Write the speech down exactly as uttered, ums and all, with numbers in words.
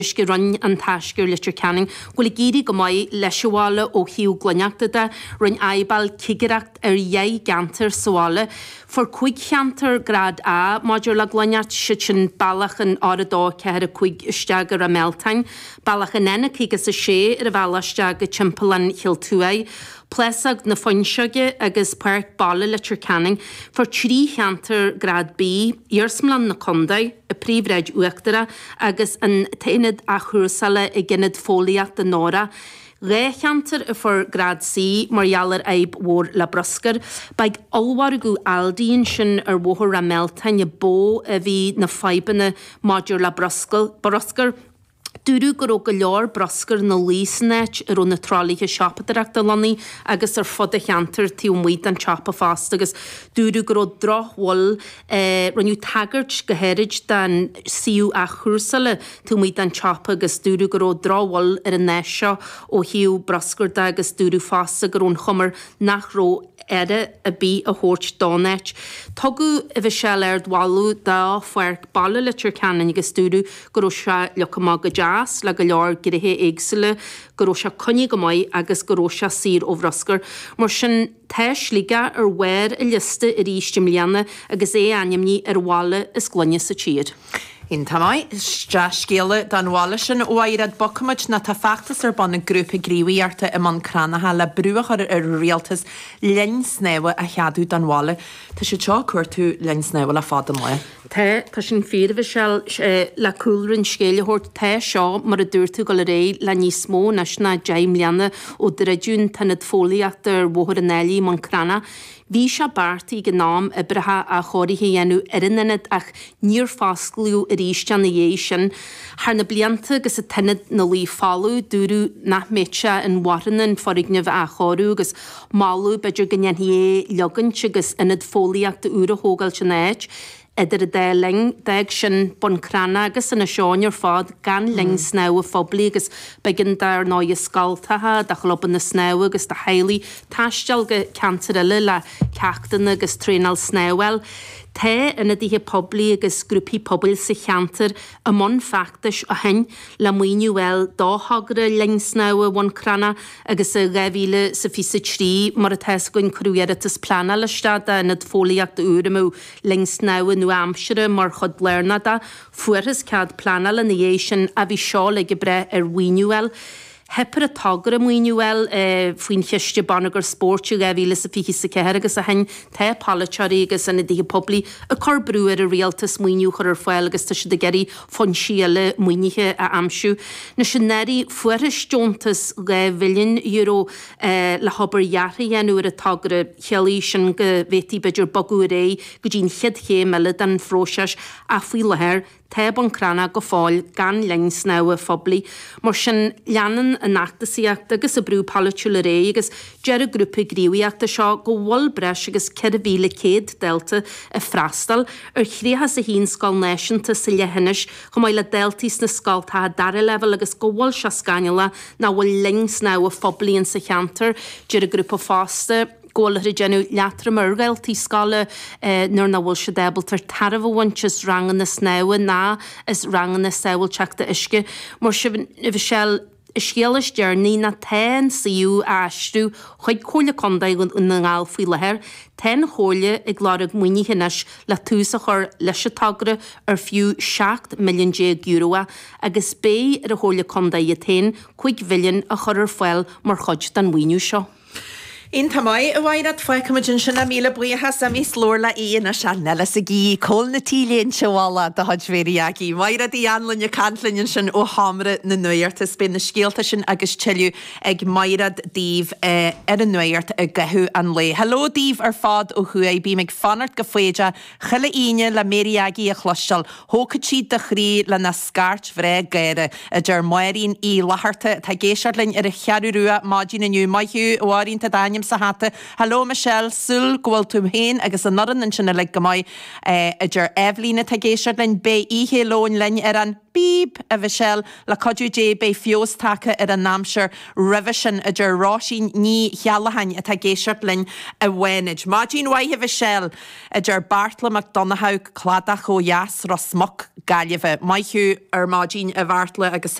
Ske run an taisgur litir canning, Gwyl giri go mai leisiwala o hiw glaniachtada, run aibal cigiracht ar iei gantar sawala, for quig chantar grad A, modur la glaniacht shichin balach an orador ceher a quig istagar a meltang, balach an enna cigas a she, ar a valastag a chimpalan hiltuai, Plesag na foinseoge agus park balle litir canning, for trí chantar grad B, Iersmlan na condai, a príomhreid uachtaire agus an tainid a chuúsala i gginid fóliacht de nóra. Réchantar a for grad C, marjalar aib war la broscar, baig alwar go aldín sin ar bóhar a meltain a bó a bhí na faibanna modur la broscar, Dúrú go go leor broscar na lísnet ar na trálíthe siapatarach de lani agus ar fod a cheantar tí muid an chapa fast agus dúrú go drochhil eh, runniu tagart gohérid dan siú a chuúsala tí muid an chapa agus dúrú go drohil ar an neisio ó hiú broscar da agus dúrú fasta gur ón chumar nach ró ere a bí a hórt dánet. Tugu a bheit se leir dwalú da fuirc balle litir canan agus dúrú go se lecamá go jazz le go leor grithe éagsile go se conní go mai agus go se sír ó broscar. Mar sin teis liga ar weir a liste a ríiste mlianna agus é animní ar bhála is glonne sa tír. In tamai, scéile dan bhála sin óairad bocamid na tá feachtas ar ban na grúpa gríomhaíarta i man cranatha le brúach ar ar rialtas lein snéha a cheadú dan bhála. Tá sé teo cuairtú lein snéha le fád amla. Tá tá sin féidirh se le coolrann scéile hort tá seo mar a dúirtú go le ré le níos mó na sna deim leanna ó de réún tanad fóliaachtar bhthir an eilí man crana. Bhí se bartaí go nám i bretha a choirithe dhéanú ar inad ach níor fáscliú a ríiste na dhé sin. Thar na blianta agus a tinad na lí fáú dúrú nach méite an warannan forignemh a chorú agus máú beidir gannhé legant agus inad fóliaachta úra hógal sin éid. Idir a dé ling deag sin bon crana agus in a seáin ar fád gan ling snáw a fobli agus begin dar ná i scaltatha da chloban na snáw agus da heili taisteal go cantarille le ceachtain agus trénal snáwel. Té ina dtíthe pobli agus grúpi pobl sa cheantar a mon factis a hain le muoinúil dáthagre lingsnáwe bhain crana agus a ghavíle sa fi sa trí mar a teis goin cruúiretas plana le stada ina fóliacht a úramú lingsnáwe nu amsere mar chod lernada fuaras cad plana le na sin a bhí seo le bre ar muoinúil. Hepper a tagar am muoinúil eh, faoin cheiste banagur sportú a bhíle sa fichi sa ceir agus a hain te palachari agus ina dtí pobli a cor brúir a rialtas muoinú chur ar fáil agus tá si de geirí fon síale muoinithe a amsú. Na sin neri fuaris jóntas le bhillion euro eh, le hobar jarri dhéanú a tagar a chealaí sin go bhétí beidir bagú ré go dín chiad ché meile an fróseas a fhui lehéir Teb an crana go fáil gan lings náu a fobli, mar sin leanan a nachtasíachta agus a brú palachúla ré agus ger a grúpa gríomhaíachta seo go bhil breis agus ceir a bhíle céad delta a freastal ar chríochas a hín scal náisiúnta sa lehanais go mbeidh le deltís na scaltá dara level agus go bhil se scainile na bhfuil lings náu a fobliíon sa cheantar ger a grúpa fásta Gólar a genú leatra margail tí scala eh, nuair na bhfuil se débal tar tarmh bhaintes rangan na snáwa ná is rangan na saoil teachta isce mar si bhí sell Iscéalas dearní na ten siú astrú chuid cóla condaigh na ngáil faoi lethir, ten chóla ag glárag muoine hinis le túsa chur leis tagra ar fiú seacht milliún euro agus bé ar a chóla condaigh a ten chuig bhillion a chur ar foiil mar chuid den muoinú seo. In tamai a wairad foicamajin sin a míle buíochas a mís lórla íon a sean nela sa gí cól na tíléon seála de hodvéri agí. Wairad í anlainn a canlainn sin ó hamra na nuirtas bin na scéalta sin agus teú ag mairad díomh ar an nuirt a gathú an lé. Hello díomh ar fád ó chu é bí meid fanart go féide chuile íine le méri agí a chlostal hócad siad de chrí le na scart bhré gaire a dear mairín í látharta tá géisiarlainn ar a chearú rua mádín aniu maithú óárínta daine tanim sa hata. Hello Michelle, sul gwal tum hen agus an noran yn sinna leg gymai ydyr Evelina tagéisiad lyn be ihe loon lyn er an bíb a bheisiil le codú dé bé fios take ar an námsir revision idir rásin ní chealahain a géisiart linn a bhhainid. Máidín waithe bheisiil idir Bartla McDonagh cladach ó jas ros smoc gaillimhe. Maiithú ar máidín a bhartla agus